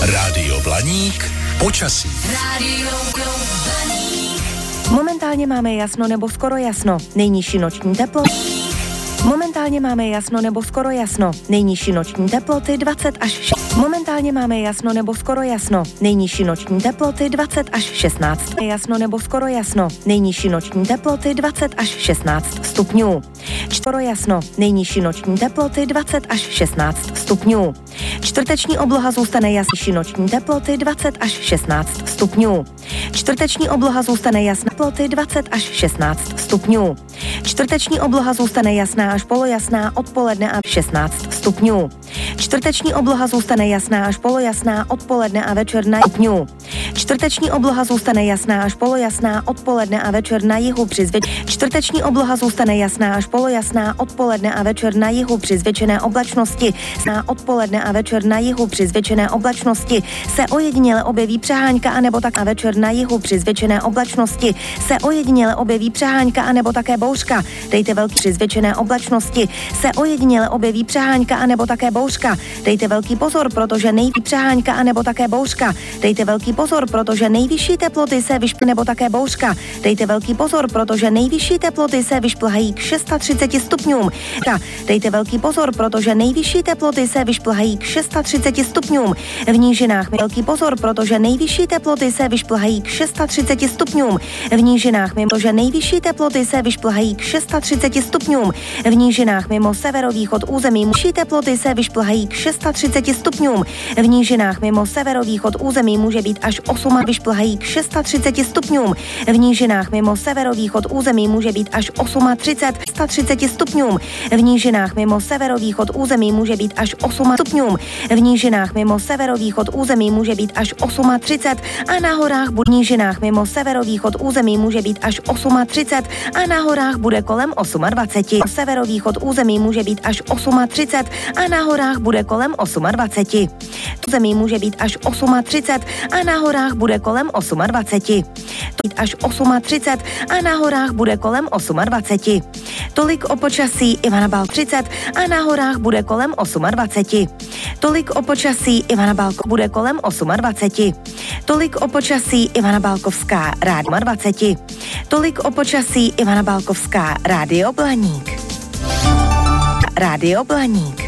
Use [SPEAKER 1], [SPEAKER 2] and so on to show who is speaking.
[SPEAKER 1] Rádio Blaník, počasí.
[SPEAKER 2] Momentálně máme jasno nebo skoro jasno. Nejnižší noční teplo. Momentálně máme jasno nebo skoro jasno. Nejnižší noční teploty 20 až 6. Momentálně máme jasno nebo skoro jasno. Nejnižší noční teploty 20 až 16. Jasno nebo skoro jasno. Nejnižší noční teploty 20 až 16 stupňů. Skoro jasno. Nejnižší noční teploty 20 až 16 stupňů. Čtvrteční obloha zůstane jasnější noční teploty 20 až 16 stupňů. Čtvrteční obloha zůstane jasná teploty 20 až 16 stupňů. Čtvrteční obloha zůstane jasná až polojasná odpoledne a 16 stupňů. Čtvrteční obloha zůstane jasná až polojasná odpoledne a večer na stupňů. Čtvrteční obloha zůstane jasná až polojasná odpoledne a večer na jihu při Čtvrteční obloha zůstane jasná až polojasná odpoledne a večer na jihu při zvětšené oblačnosti. Na odpoledne a večer na jihu při zvětšené oblačnosti se ojediněle objeví přehánka a nebo tak a večer na jihu při zvětšené oblačnosti se ojediněle objeví přehánka a nebo také bouřka. Dejte velký při zvětšené oblačnosti se ojediněle objeví přehánka a nebo také bouřka. Dejte velký pozor, protože nejvyšší přehánka a nebo také bouřka. Dejte velký pozor, protože nejvyšší teploty se vyšplhají nebo také bouřka. Dejte velký pozor, protože nejvyšší teploty se vyšplhají k 630 stupňům. Dejte velký pozor, protože nejvyšší teploty se vyšplhají k 630 stupňům. V nížinách velký pozor, protože nejvyšší teploty se vyšplhají k 630 stupňům. V nížinách mimo, že nejvyšší teploty se vyšplhají k 630 stupňům. V nížinách mimo severovýchod území vyšší teploty se vyšplhají k 630 stupňům. V nížinách mimo severovýchod území může být až 8 a vyšplhají k 630 stupňům. V nížinách mimo severovýchod území může být až 38 stupňům. V nížinách mimo severovýchod území může být až 8 stupňům. V nížinách mimo severovýchod území může být až 38 a na horách bude nížinách mimo severovýchod území může být až 38 a na horách bude kolem 28. Severovýchod území může být až 38 a na horách bude kolem 28. Území může být až 38 a na horách bude kolem 28. Až 38 a na horách bude kolem 28. Tolik o počasí Ivana Balko 30 a na horách bude kolem 28. Tolik o počasí Ivana Balko bude kolem 28. Tolik o počasí Ivana Balkovská Rádio 20. Tolik o počasí Ivana Balkovská Rádio Blaník. Rádio Blaník.